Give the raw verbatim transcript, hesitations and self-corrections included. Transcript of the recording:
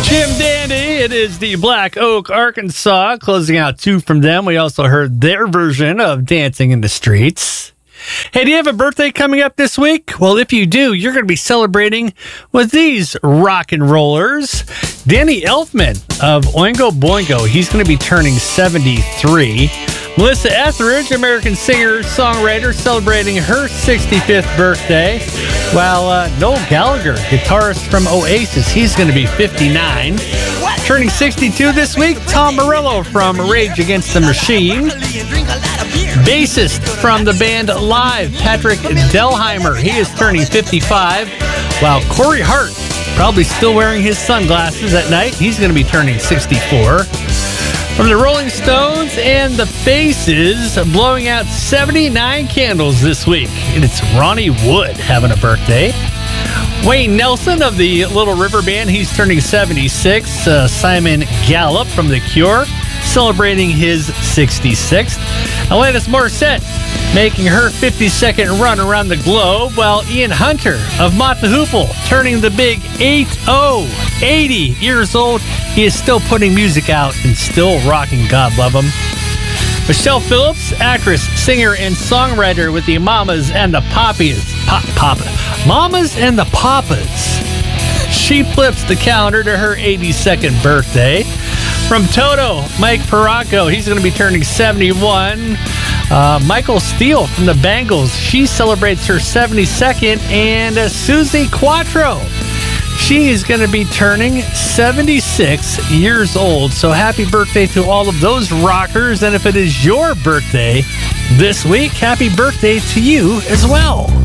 Jim Dandy, it is the Black Oak, Arkansas, closing out two from them. We also heard their version of Dancing in the Streets. Hey, do you have a birthday coming up this week? Well, if you do, you're going to be celebrating with these rock and rollers. Danny Elfman of Oingo Boingo, he's going to be turning seventy-three. Melissa Etheridge, American singer, songwriter, celebrating her sixty-fifth birthday. While uh, Noel Gallagher, guitarist from Oasis, he's going to be fifty-nine. Turning sixty-two this week, Tom Morello from Rage Against the Machine. Bassist from the band Live, Patrick Delheimer, he is turning fifty-five. While Corey Hart, probably still wearing his sunglasses at night, he's going to be turning sixty-four. From the Rolling Stones and the Faces, blowing out seventy-nine candles this week. And it's Ronnie Wood having a birthday. Wayne Nelson of the Little River Band, he's turning seventy-six. Uh, Simon Gallup from The Cure, celebrating his sixty-sixth. Alanis Morissette making her fifty-second run around the globe, while Ian Hunter of Mott the Hoople turning the big eight oh, eighty years old. He is still putting music out and still rocking, God love him. Michelle Phillips, actress, singer, and songwriter with the Mamas and the Papas. Pop, Papa. Mamas and the Papas. She flips the calendar to her eighty-second birthday. From Toto, Mike Paracco, he's going to be turning seventy-one. Uh, Michael Steele from the Bangles, she celebrates her seventy-second. And uh, Susie Quattro, she is going to be turning seventy-six years old. So happy birthday to all of those rockers. And if it is your birthday this week, happy birthday to you as well.